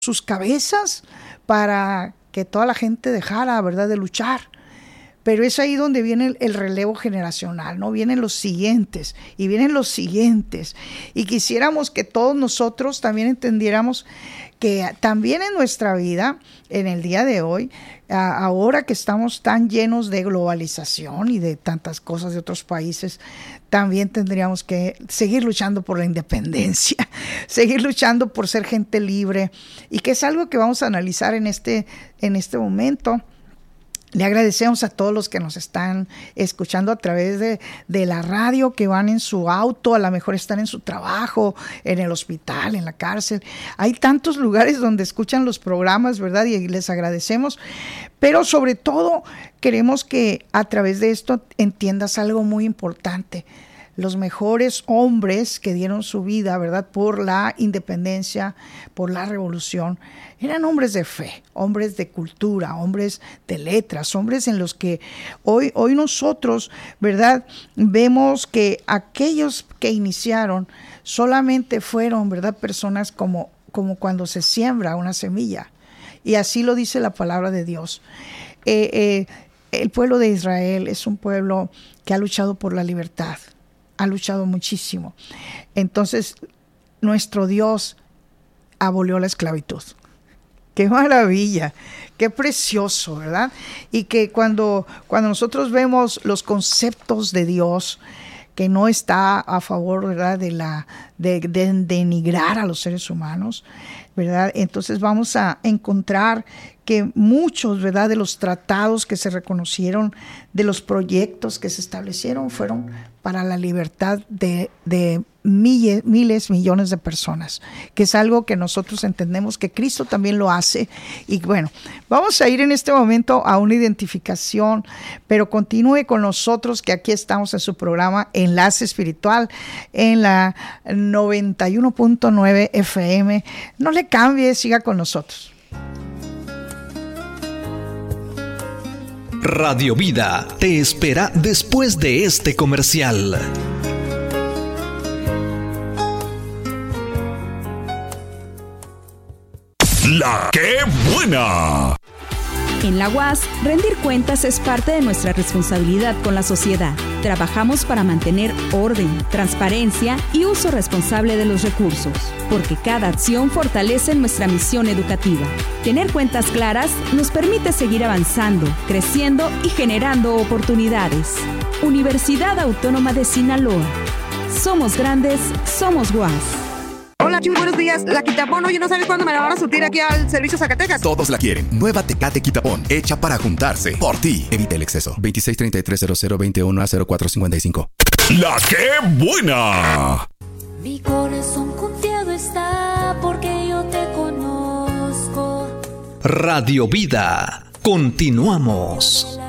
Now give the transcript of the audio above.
sus cabezas para que toda la gente dejara, ¿verdad?, de luchar. Pero es ahí donde viene el relevo generacional, ¿no? Vienen los siguientes y vienen los siguientes. Y quisiéramos que todos nosotros también entendiéramos que también en nuestra vida, en el día de hoy, ahora que estamos tan llenos de globalización y de tantas cosas de otros países, también tendríamos que seguir luchando por la independencia, seguir luchando por ser gente libre, y que es algo que vamos a analizar en este momento. Le agradecemos a todos los que nos están escuchando a través de la radio, que van en su auto, a lo mejor están en su trabajo, en el hospital, en la cárcel. Hay tantos lugares donde escuchan los programas, ¿verdad? Y les agradecemos. Pero sobre todo queremos que a través de esto entiendas algo muy importante. Los mejores hombres que dieron su vida, ¿verdad?, por la independencia, por la revolución, eran hombres de fe, hombres de cultura, hombres de letras, hombres en los que hoy nosotros, ¿verdad?, vemos que aquellos que iniciaron solamente fueron, ¿verdad?, personas como cuando se siembra una semilla. Y así lo dice la palabra de Dios. El pueblo de Israel es un pueblo que ha luchado por la libertad. Ha luchado muchísimo. Entonces, nuestro Dios abolió la esclavitud. ¡Qué maravilla! ¡Qué precioso!, ¿verdad? Y que cuando nosotros vemos los conceptos de Dios, que no está a favor, ¿verdad?, de denigrar a los seres humanos, ¿verdad? Entonces vamos a encontrar que muchos, ¿verdad?, de los tratados que se reconocieron, de los proyectos que se establecieron, fueron para la libertad de miles, millones de personas, que es algo que nosotros entendemos que Cristo también lo hace. Y bueno, vamos a ir en este momento a una identificación, pero continúe con nosotros, que aquí estamos en su programa Enlace Espiritual en la 91.9 FM. No le cambie, siga con nosotros. Radio Vida te espera después de este comercial. ¡La qué buena! En la UAS, rendir cuentas es parte de nuestra responsabilidad con la sociedad. Trabajamos para mantener orden, transparencia y uso responsable de los recursos, porque cada acción fortalece nuestra misión educativa. Tener cuentas claras nos permite seguir avanzando, creciendo y generando oportunidades. Universidad Autónoma de Sinaloa. Somos grandes, somos UAS. Hola, Chuy, buenos días. La Quitapón, oye, ¿no sabes cuándo me la van a surtir aquí al Servicio Zacatecas? Todos la quieren. Nueva Tecate Quitapón, hecha para juntarse. Por ti. Evita el exceso. 263300210455. ¡La qué buena! Mi corazón confiado está porque yo te conozco. Radio Vida. Continuamos.